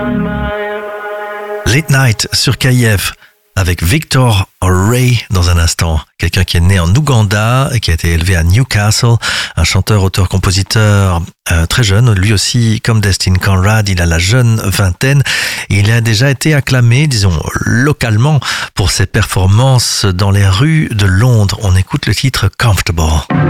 Late Night sur KIF avec Victor Ray dans un instant. Quelqu'un qui est né en Ouganda et qui a été élevé à Newcastle. Un chanteur, auteur, compositeur très jeune. Lui aussi, comme Destin Conrad, il a la jeune vingtaine. Il a déjà été acclamé, disons, localement pour ses performances dans les rues de Londres. On écoute le titre Comfortable.